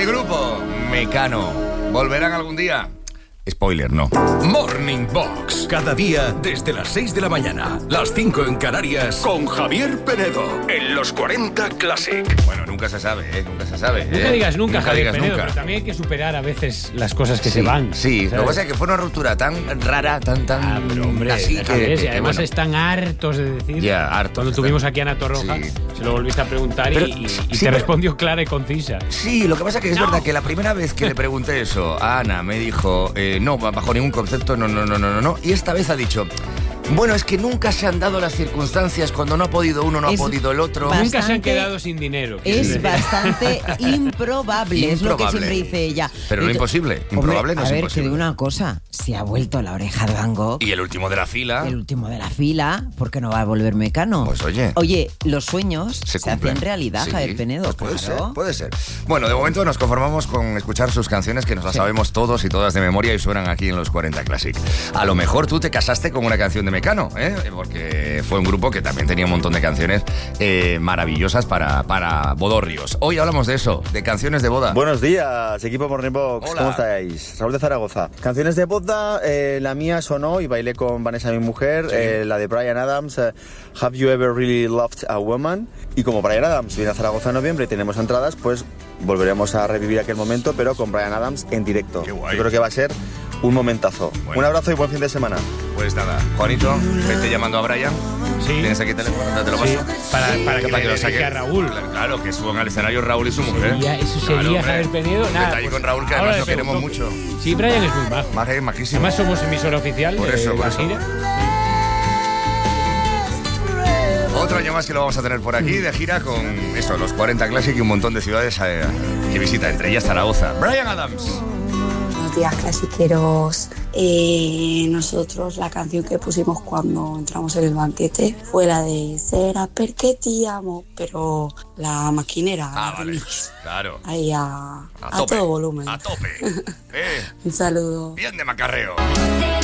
El grupo Mecano. ¿Volverán algún día? Spoiler, no. Morning Box. Cada día desde las 6 de la mañana, las 5 en Canarias, con Javier Penedo en los 40 Classic. Bueno, nunca se sabe, Nunca se sabe. Nunca digas nunca, Javier Penedo, nunca. pero también hay que superar a veces las cosas que se van. Sí, ¿sabes? lo que pasa es que fue una ruptura tan rara, tan pero hombre, así Javier, que y además bueno. están hartos de decir. Ya, hartos. Cuando tuvimos aquí a Ana Torroja, Sí. se lo volviste a preguntar Pero- y sí, te pero- respondió clara y concisa. Sí, lo que pasa es que es No. verdad que la primera vez que le pregunté eso a Ana me dijo, no, bajo ningún concepto, no. Y esta vez ha dicho, bueno, es que nunca se han dado las circunstancias, cuando no ha podido uno, no ha Es podido el otro. bastante- Nunca se han quedado sin dinero. quiero Es decir. bastante improbable, es lo que Improbable. siempre dice ella. Pero no Y tú- imposible, improbable Hombre, no es a ver, imposible. que digo una cosa, si ha vuelto la oreja de Van Gogh, Y el último de la fila, el último de la fila, ¿por qué no va a volver Mecano? Pues oye. Oye, los sueños se cumplen. hacen realidad, Sí, Javier Penedo. pues claro. puede ser. Bueno, de momento nos conformamos con escuchar sus canciones, que nos las sabemos todos y todas de memoria y suenan aquí en los 40 Classic. A lo mejor tú te casaste con una canción de Mecano, porque fue un grupo que también tenía un montón de canciones maravillosas para bodorrios. Hoy hablamos de eso, de canciones de boda. Buenos días, equipo Morning Box. Hola. ¿Cómo estáis? Raúl de Zaragoza. Canciones de boda, la mía sonó y bailé con Vanessa, mi mujer, Sí. la de Bryan Adams, Have You Ever Really Loved a Woman? Y como Bryan Adams viene a Zaragoza en noviembre y tenemos entradas, pues volveremos a revivir aquel momento, pero con Bryan Adams en directo. Qué guay. Yo creo que va a ser un momentazo. Bueno. Un abrazo y buen fin de semana. Pues nada, Juanito, vete llamando a Brian. Sí. ¿Tienes aquí el teléfono? Te lo paso. Sí, para que lo le saque dedique a Raúl. Claro, que suban al escenario Raúl y su mujer. Eso Claro, sería hombre. Javier Penedo. Un Nada, detalle pues, con Raúl, que ahora además le lo queremos pregunto. mucho. Sí, Brian es muy majo. Más majísimo. Además somos emisora oficial Por eso, de por la eso. gira. Otro año más que lo vamos a tener por aquí, de gira con eso, los 40 Classic y un montón de ciudades que visita, entre ellas Zaragoza. Bryan Adams. Buenos días, clasiqueros. Nosotros la canción que pusimos cuando entramos en el banquete fue la de Será perché ti amo, pero la maquinera, la Vale, remix. claro. Ahí a tope, todo volumen. A tope. Un saludo. Bien de macarreo.